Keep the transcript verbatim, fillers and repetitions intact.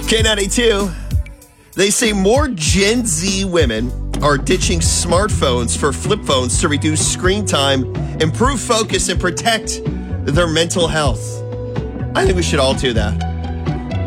K ninety-two. They say more Gen Z women are ditching smartphones for flip phones to reduce screen time, improve focus, and protect their mental health. I think we should all do that.